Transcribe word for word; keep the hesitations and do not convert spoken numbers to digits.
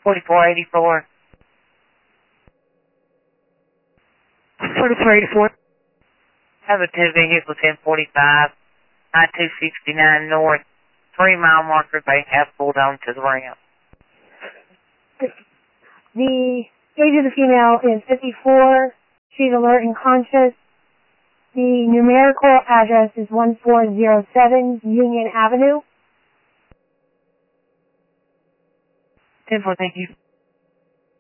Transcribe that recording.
forty-four eighty-four. forty-four eighty-four. Have a two vehicle ten forty-five, I two sixty-nine north, three mile marker. They have pulled on to the ramp. The age of the female is fifty-four. She's alert and conscious. The numerical address is one four zero seven Union Avenue. ten four, thank you.